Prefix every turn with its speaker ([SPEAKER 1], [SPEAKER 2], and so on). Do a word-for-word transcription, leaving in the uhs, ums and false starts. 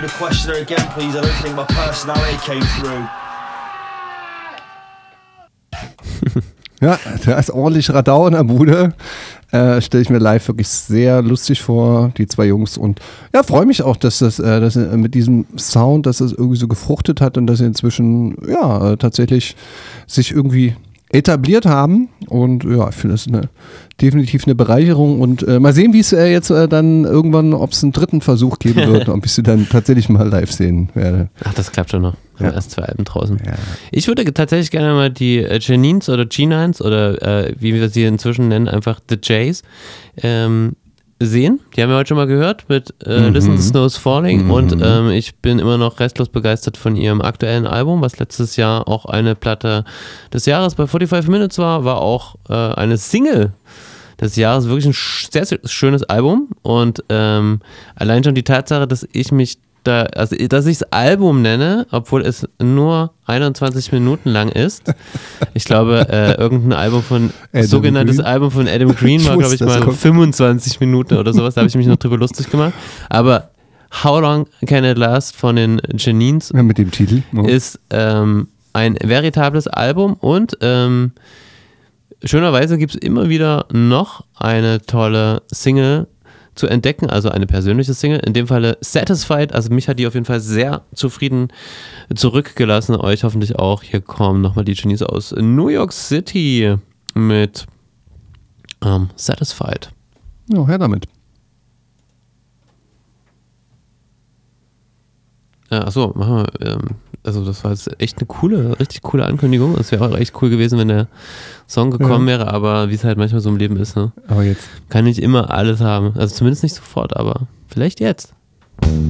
[SPEAKER 1] the questioner again, please. I don't think my personality came through.
[SPEAKER 2] Ja, da ist ordentlich Radau in der Bude. Äh, Stelle ich mir live wirklich sehr lustig vor, die zwei Jungs. Und ja, freue mich auch, dass das äh, dass mit diesem Sound, dass das irgendwie so gefruchtet hat und dass sie inzwischen ja äh, tatsächlich sich irgendwie etabliert haben. Und ja, ich finde das eine, definitiv eine Bereicherung. Und äh, mal sehen, wie es äh, jetzt äh, dann irgendwann, ob es einen dritten Versuch geben wird, ob ich sie dann tatsächlich mal live sehen werde.
[SPEAKER 3] Ach, das klappt schon noch. Wir
[SPEAKER 2] Ja.
[SPEAKER 3] haben erst zwei Alben draußen.
[SPEAKER 2] Ja.
[SPEAKER 3] Ich würde tatsächlich gerne mal die äh, Janines oder G nines oder äh, wie wir sie inzwischen nennen, einfach The Jays ähm, sehen. Die haben wir heute schon mal gehört mit äh,
[SPEAKER 2] Mhm.
[SPEAKER 3] Listen to Snow's Falling
[SPEAKER 2] Mhm.
[SPEAKER 3] und ähm, ich bin immer noch restlos begeistert von ihrem aktuellen Album, was letztes Jahr auch eine Platte des Jahres bei forty-five Minutes war, war auch äh, eine Single des Jahres, wirklich ein sch- sehr, sehr schönes Album und ähm, allein schon die Tatsache, dass ich mich da, also dass ich das Album nenne, obwohl es nur einundzwanzig Minuten lang ist. Ich glaube, äh, irgendein Album von,
[SPEAKER 2] Adam
[SPEAKER 3] sogenanntes
[SPEAKER 2] Green?
[SPEAKER 3] Album von Adam Green war,
[SPEAKER 2] Ich
[SPEAKER 3] glaube ich,
[SPEAKER 2] wusste, das
[SPEAKER 3] mal
[SPEAKER 2] kommt.
[SPEAKER 3] fünfundzwanzig Minuten oder sowas, da habe ich mich noch drüber lustig gemacht. Aber How Long Can It Last von den Janines
[SPEAKER 2] Ja, mit dem Titel. Oh.
[SPEAKER 3] ist ähm, ein veritables Album und ähm, schönerweise gibt es immer wieder noch eine tolle Single zu entdecken, also eine persönliche Single, in dem Falle Satisfied, also mich hat die auf jeden Fall sehr zufrieden zurückgelassen, euch hoffentlich auch. Hier kommen nochmal die Genies aus New York City mit ähm, Satisfied.
[SPEAKER 2] Ja, her damit.
[SPEAKER 3] Ja, achso, machen wir, ähm, also das war jetzt echt eine coole, richtig coole Ankündigung. Es wäre auch echt cool gewesen, wenn der Song gekommen
[SPEAKER 2] Ja.
[SPEAKER 3] wäre, aber wie es halt manchmal so im Leben ist, ne?
[SPEAKER 2] Aber jetzt.
[SPEAKER 3] Kann nicht immer alles haben. Also zumindest nicht sofort, aber vielleicht jetzt.